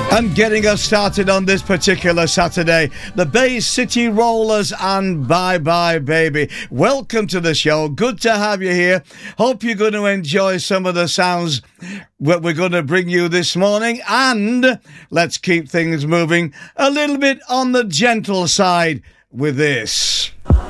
And getting us started on this particular Saturday, the Bay City Rollers and Bye Bye Baby. Welcome to the show. Good to have you here. Hope you're going to enjoy some of the sounds that we're going to bring you this morning. And let's keep things moving a little bit on the gentle side with this.